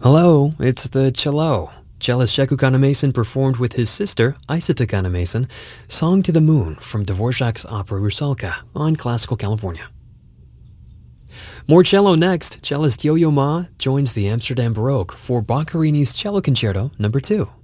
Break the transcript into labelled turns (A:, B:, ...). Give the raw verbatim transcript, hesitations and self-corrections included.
A: Hello, it's the cello. Cellist Sheku Kannamason performed with his sister, Isata Kannamason, Song to the Moon from Dvorak's opera Rusalka on Classical California. More cello next. Cellist Yo-Yo Ma joins the Amsterdam Baroque for Boccherini's Cello Concerto number two.